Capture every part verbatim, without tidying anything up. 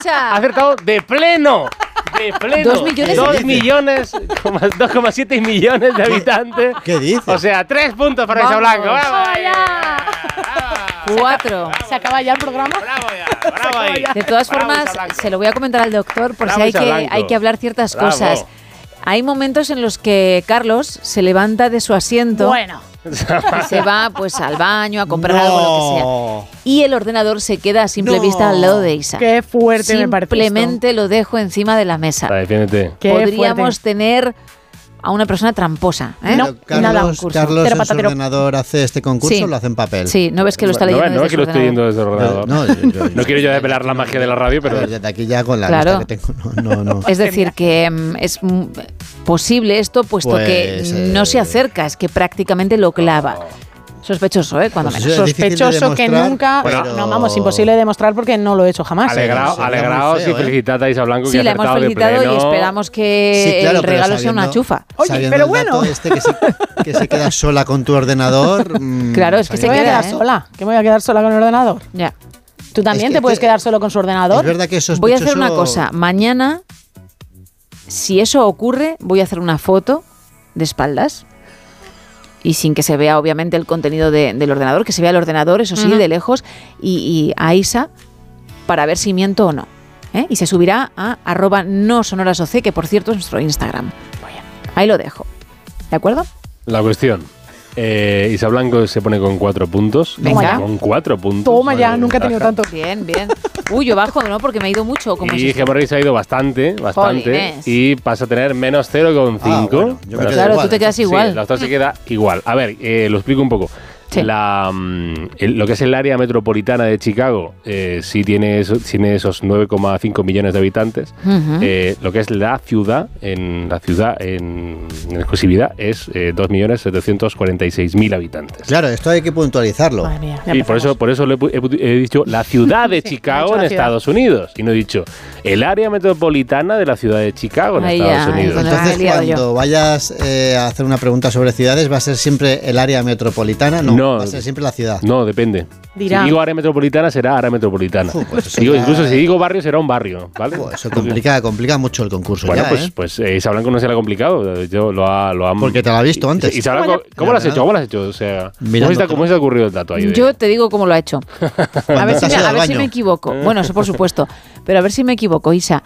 Ha acertado de pleno. De pleno. Dos millones. Dos millones, dos coma siete millones de habitantes. ¿Qué dices? O sea, tres puntos para Isa Blanco. ¡Vamos! Cuatro. ¿Se acaba ya el programa? ¡Bravo ya! ¡Bravo ahí! De todas Bravo, formas, Isa Blanco. se lo voy a comentar al doctor por Bravo, si hay Isa que, Blanco. hay que hablar ciertas Bravo. cosas. Hay momentos en los que Carlos se levanta de su asiento Bueno. y se va pues al baño a comprar No. algo, lo que sea. Y el ordenador se queda a simple No. vista al lado de Isa. Qué fuerte me parece esto. Simplemente lo dejo encima de la mesa. Va, defiéndete. Qué Podríamos fuerte. tener a una persona tramposa. ¿eh? No, Pero nada, Carlos, concurso. Carlos Cero en su patatero. ordenador hace este concurso Sí. o lo hace en papel. Sí, no ves que lo está No, leyendo no, desde es que lo su estoy viendo ordenador. desde el ordenador. No, yo- yo- No quiero yo develar la magia de la radio, A pero ver, desde aquí ya con la Claro. lista que tengo. No, no, no. Es decir, que mm, es mm, posible esto, puesto Pues, que eh, no se acerca, es que prácticamente lo clava. Sospechoso, ¿eh? Cuando Pues menos. eso es difícil de Sospechoso que demostrar, nunca. pero- No, vamos, imposible de demostrar porque no lo he hecho jamás. alegrado, sería muy alegraos feo, y ¿eh? felicitad a Isa Blanco Sí, que ha la hemos acertado de felicitado pleno. y esperamos que Sí, claro, el pero regalo sea una sabiendo- chufa. Oye, sabiendo pero el dato bueno. este que se, que se queda sola con tu ordenador. mm, Claro, es que ¿Qué se me voy a queda, quedar ¿eh? sola? ¿Que me voy a quedar sola con el ordenador? Ya. ¿Tú también Es que- te puedes que- quedar solo con su Es ordenador? verdad que eso es Voy a hacer una cosa. Mañana, si eso ocurre, voy a hacer una foto de espaldas y sin que se vea obviamente el contenido de- del ordenador, que se vea el ordenador, eso sí, Ujú. de lejos, y, y a Isa para ver si miento o no. ¿eh? Y se subirá a arroba no sonorasoc, que por cierto es nuestro Instagram. Ahí lo dejo. ¿De acuerdo? La cuestión. Eh, Isa Blanco se pone con cuatro puntos. Venga. Con cuatro puntos. Toma ya, Vale, nunca he tenido ventaja. tanto. Bien, bien. Uy, yo bajo, ¿no? Porque me he ido mucho. Como Y Gemma se ha ido bastante, bastante. Jolines. Y pasa a tener menos cero coma cinco. Ah, bueno, yo me quedo Claro, igual, tú te quedas Sí, igual. la otra se queda igual. A ver, eh, lo explico un poco. Sí. La, mm, el- lo que es el área metropolitana de Chicago eh, sí tiene, eso- tiene esos nueve coma cinco millones de habitantes. Ujú. Eh, lo que es la ciudad, en la ciudad en, en exclusividad, es eh, dos millones setecientos cuarenta y seis mil habitantes. Claro, esto hay que puntualizarlo. Madre mía, ya Y por eso, empezamos. por eso le he, pu- he pu- he dicho la ciudad de Sí, Chicago he dicho en la ciudad. Estados Unidos. Y no he dicho el área metropolitana de la ciudad de Chicago en Ahí Estados ya, Unidos. es donde la he Entonces, liado cuando yo. vayas eh, a hacer una pregunta sobre ciudades, ¿va a ser siempre el área metropolitana? No, No. va a ser siempre la ciudad. No, depende. Dirá. Si digo área metropolitana, será área metropolitana. Uf, pues eso Digo, ya- incluso si digo barrio, será un barrio, ¿vale? Uf, eso complica, complica mucho el concurso Bueno, ya, pues, ¿eh? pues eh, Isa Blanco no se le ha complicado. Yo lo ha, lo ha- Porque te lo ha visto antes. Isa Blanco, ¿cómo lo has hecho? ¿Cómo lo has hecho? O sea, ¿cómo Mirando se, te, todo. ¿cómo se te ha ocurrido el dato ahí? de- Yo te digo cómo lo ha hecho. A ver, te si has me, ido a al ver si baño. me equivoco. Bueno, eso por supuesto. Pero a ver si me equivoco, Isa.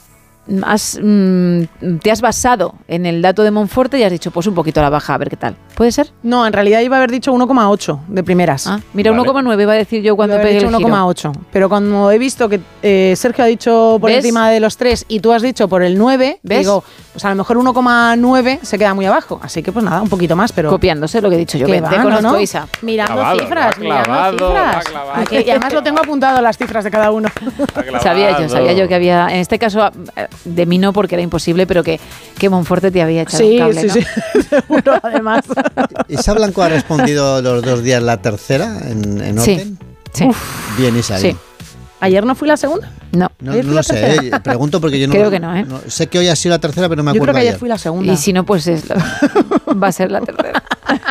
Has, mm, te has basado en el dato de Monforte y has dicho, pues un poquito a la baja, a ver qué tal. ¿Puede ser? No, en realidad iba a haber dicho uno coma ocho de primeras. Ah, mira, Vale. uno coma nueve iba a decir yo cuando Iba a haber pegué dicho el uno giro. coma ocho. Pero cuando he visto que eh, Sergio ha dicho por ¿Ves? encima de los tres y tú has dicho por el nueve, ¿Ves? digo, pues a lo mejor uno coma nueve se queda muy abajo. Así que pues nada, un poquito más, pero... Copiándose lo que he dicho yo. que Ven, va, te ¿no, conozco, no? Isa. Mirando Clavado, cifras, lo ha mirando clavado, lo ha cifras. clavado. Aquí- y además lo tengo apuntado las cifras de cada uno. Sabía yo, sabía yo que había, en este caso eh, de mí no porque era imposible, pero que, que Monforte te había echado Sí, un cable, sí, ¿no? sí, seguro, además. ¿Isa Blanco ha respondido los dos días la tercera en, en Sí, orden? sí. Bien, Isa. Sí. bien. ¿Ayer no fui la segunda? No. No, ¿Ayer no fui lo la sé, tercera? eh, pregunto porque yo no Creo que no, ¿eh? Sé que hoy ha sido la tercera, pero no me Yo acuerdo creo que ayer ayer. fui la segunda. Y si no, pues es la- va a ser la tercera.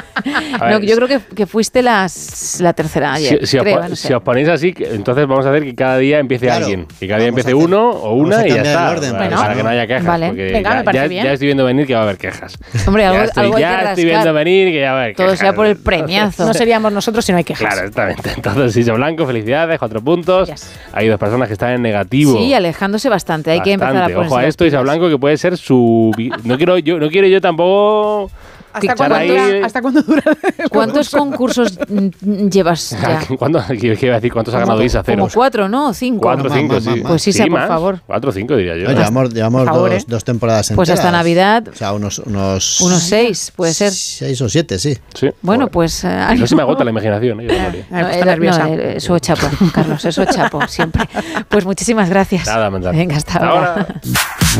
A No, ver, yo creo que, que fuiste las, la tercera ayer. Si, si os, creo, po- no si sé. os ponéis así, que- entonces vamos a hacer que cada día empiece Claro. alguien. Que cada día Vamos empiece a hacer- uno o vamos una a y ya cambiar el está. orden, Para, bueno. para que no haya quejas. Vale. Porque Venga, ya, me parece ya- bien. ya estoy viendo venir que va a haber quejas. Hombre, algo, ya estoy, algo hay ya que estoy viendo rascar. venir que ya va a haber Todo quejas. sea por el premiazo. No seríamos nosotros si no hay quejas. Claro, exactamente. Entonces, Isa Blanco, felicidades, cuatro puntos. Yes. Hay dos personas que están en negativo. Sí, alejándose bastante. Hay que empezar a Bastante. ponerse Ojo a las esto, Isa pilas. Blanco, que puede ser su... vi- No quiero yo, no quiero yo tampoco... ¿Hasta Echar cuándo, ahí- dura, ¿Hasta cuándo dura el ¿Cuántos concurso? concursos mm, llevas ya? ¿Cuándo? ¿Qué iba a decir? ¿Cuántos ha Como- ganado Isa? Cero. Como cuatro, ¿no? Cinco. Cuatro, Más, cinco, más, sí. más, más. Pues Isa, Sí, por más. favor. Cuatro o cinco, diría yo. No, llevamos llevamos Por favor, dos, ¿eh? dos temporadas enteras. Pues hasta Navidad, O sea, unos... Unos, unos seis, puede ser. Seis o siete, sí. Sí. Bueno, Joder. pues... eh, No se me ánimo. agota la imaginación, ¿eh? Yo, María. Me he No, puesto era- nerviosa. no, eh, eso chapo, Carlos, eso chapo, siempre. Pues muchísimas gracias. Nada, mandar. Venga, hasta Hasta ahora. ahora.